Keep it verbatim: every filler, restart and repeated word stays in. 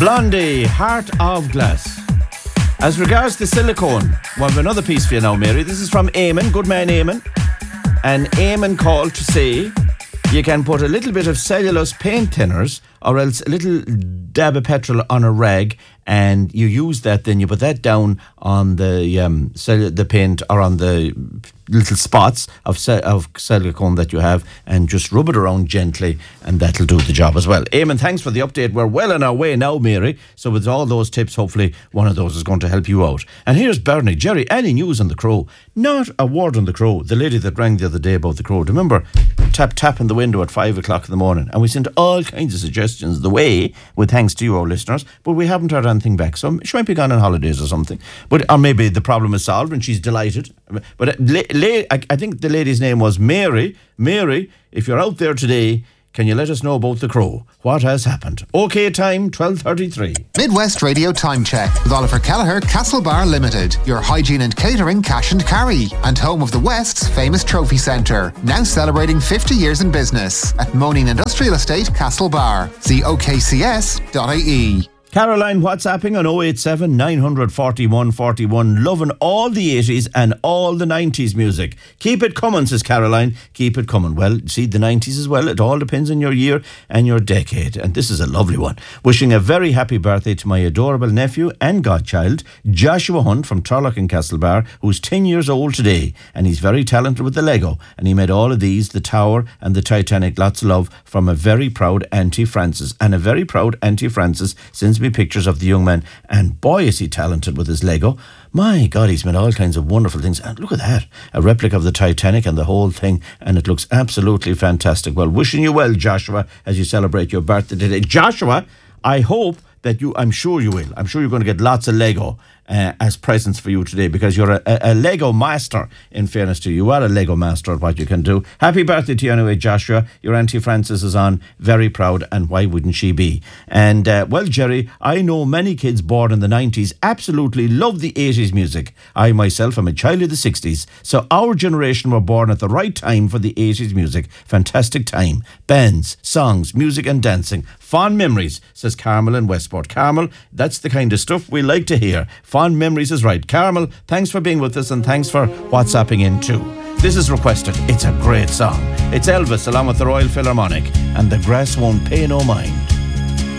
Blondie, Heart of Glass. As regards the silicone, well, we have another piece for you now, Mary. This is from Eamon, good man Eamon. And Eamon called to say you can put a little bit of cellulose paint thinners or else a little dab of petrol on a rag, and you use that, then you put that down on the um, cell- the paint or on the little spots of ce- of silicone that you have, and just rub it around gently, and that'll do the job as well. Eamon, thanks for the update. We're well on our way now, Mary. So with all those tips, hopefully one of those is going to help you out. And here's Bernie. Jerry, any news on the Crow? Not a word on the Crow. The lady that rang the other day about the Crow, do you remember? Tap, tapping the window at five o'clock in the morning, and we sent all kinds of suggestions the way, with thanks to you, our listeners, but we haven't heard anything back. So she might be gone on holidays or something. But or maybe the problem is solved and she's delighted. But uh, la- la- I, I think the lady's name was Mary. Mary, if you're out there today, can you let us know about the Crow? What has happened? OK time, twelve thirty-three. Midwest Radio Time Check with Oliver Kelleher, Castlebar Limited. Your hygiene and catering cash and carry. And home of the West's famous trophy centre. Now celebrating fifty years in business. At Moaning Industrial Estate, Castlebar. See O K C S dot I E. Caroline WhatsApping on oh eight seven, nine forty-one, forty-one. Loving all the eighties and all the nineties music. Keep it coming, says Caroline. Keep it coming. Well, see, the nineties as well. It all depends on your year and your decade. And this is a lovely one. Wishing a very happy birthday to my adorable nephew and godchild, Joshua Hunt from Turlock in Castlebar, who's ten years old today. And he's very talented with the Lego. And he made all of these, the Tower and the Titanic. Lots of love from a very proud Auntie Frances. And a very proud Auntie Frances sends me pictures of the young man, and boy is he talented with his Lego. My God, he's made all kinds of wonderful things, and look at that, a replica of the Titanic and the whole thing, and it looks absolutely fantastic. Well, wishing you well, Joshua, as you celebrate your birthday today. Joshua, I hope that you, I'm sure you will, I'm sure you're going to get lots of Lego uh, as presents for you today, because you're a, a, a Lego master, in fairness to you. You are a Lego master at what you can do. Happy birthday to you anyway, Joshua. Your Auntie Frances is on, very proud, and why wouldn't she be? And, uh, well, Jerry, I know many kids born in the nineties absolutely love the eighties music. I myself am a child of the sixties, so our generation were born at the right time for the eighties music. Fantastic time. Bands, songs, music and dancing. Fond memories, says Carmel in Westport. Carmel, that's the kind of stuff we like to hear. Fond memories is right. Carmel, thanks for being with us, and thanks for WhatsApping in too. This is requested. It's a great song. It's Elvis along with the Royal Philharmonic and The Grass Won't Pay No Mind.